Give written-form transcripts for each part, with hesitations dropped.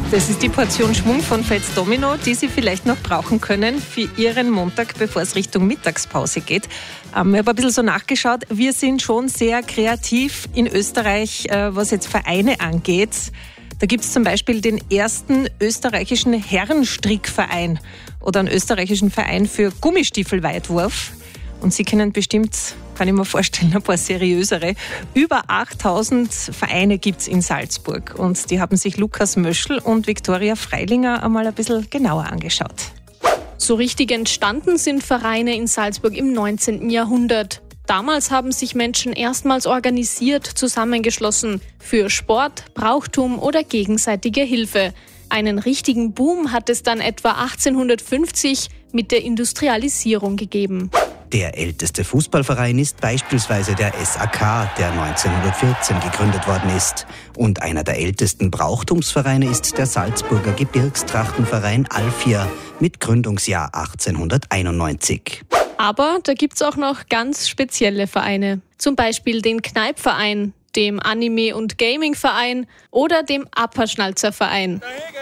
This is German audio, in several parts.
Das ist die Portion Schwung von Fats Domino, die Sie vielleicht noch brauchen können für Ihren Montag, bevor es Richtung Mittagspause geht. Ich habe ein bisschen so nachgeschaut. Wir sind schon sehr kreativ in Österreich, was jetzt Vereine angeht. Da gibt es zum Beispiel den ersten österreichischen Herrenstrickverein oder einen österreichischen Verein für Gummistiefelweitwurf. Und Sie kennen bestimmt, kann ich mir vorstellen, ein paar seriösere. Über 8000 Vereine gibt es in Salzburg. Und die haben sich Lukas Möschl und Viktoria Freilinger einmal ein bisschen genauer angeschaut. So richtig entstanden sind Vereine in Salzburg im 19. Jahrhundert. Damals haben sich Menschen erstmals organisiert, zusammengeschlossen für Sport, Brauchtum oder gegenseitige Hilfe. Einen richtigen Boom hat es dann etwa 1850 mit der Industrialisierung gegeben. Der älteste Fußballverein ist beispielsweise der SAK, der 1914 gegründet worden ist. Und einer der ältesten Brauchtumsvereine ist der Salzburger Gebirgstrachtenverein Alfia mit Gründungsjahr 1891. Aber da gibt's auch noch ganz spezielle Vereine. Zum Beispiel den Kneipverein, dem Anime- und Gaming-Verein oder dem Apperschnalzer-Verein.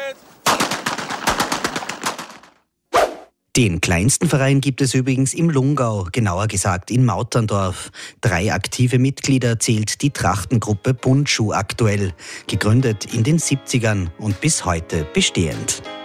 Den kleinsten Verein gibt es übrigens im Lungau, genauer gesagt in Mauterndorf. 3 aktive Mitglieder zählt die Trachtengruppe Bundschuh aktuell, gegründet in den 70ern und bis heute bestehend.